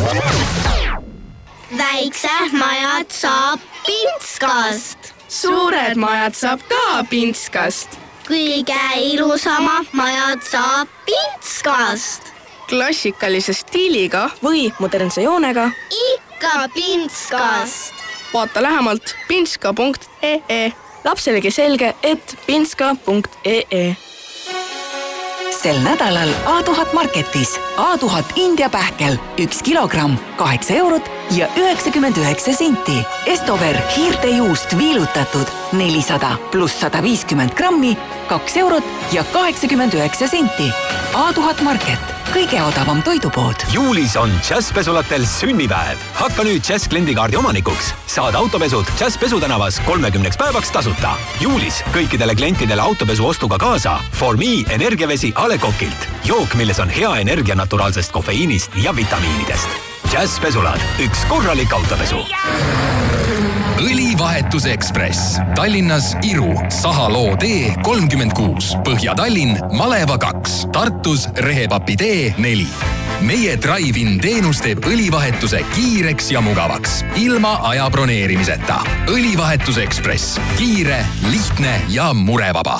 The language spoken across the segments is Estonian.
Väiksed majad saab Pintskast. Suured majad saab ka Pintskast. Kõige ilusamad majad saab Pintskast. Klassikalise stiiliga või modernse joonega. Ikka Pintskast. Vaata lähemalt pintska.ee. Lapselegi selge, et pintska.ee. Sel nädalal A1000 Marketis A1000 India pähkel 1 kilogramm 8 eurot ja 99 senti. Estover hiirtejuust viilutatud 400 pluss 150 grammi 2 eurot ja 89 senti. A1000 Market, kõige odavam toidupood. Juulis on Jazzpesulatel sünnipäev. Hakka nüüd Jazz kliendikaardi omanikuks. Saad autopesud Jazz Pesu tänavas 30 päevaks tasuta. Juulis kõikidele klientidele autopesu ostuga kaasa For Me energiavesi A. Le Coqilt. Jook, milles on hea energia naturaalsest kofeiinist ja vitamiinidest. Jazz Pesulad, üks korralik autopesu. Õlivahetuse Ekspress. Tallinnas Iru, Sahaloo tee 36, Põhja-Tallinn, Maleva 2, Tartus Rehepapi tee 4. Meie Drive-in teenus teeb õlivahetuse kiireks ja mugavaks, ilma aja broneerimiseta. Õlivahetuse Ekspress. Kiire, lihtne ja murevaba.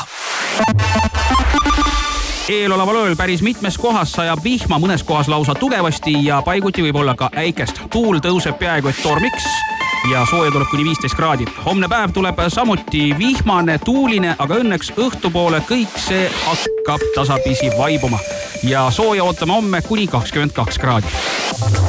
Eeloleval ööl päris mitmes kohas sajab vihma, mõnes kohas lausa tugevasti ja paiguti võib olla ka äikest. Tuul tõuseb peaaegu et tormiks ja sooja tuleb kuni 15 kraadi. Homne päev tuleb samuti vihmane, tuuline, aga õnneks õhtupoole kõik see hakkab tasapisi vaibuma. Ja sooja ootame homme kuni 22 kraadi.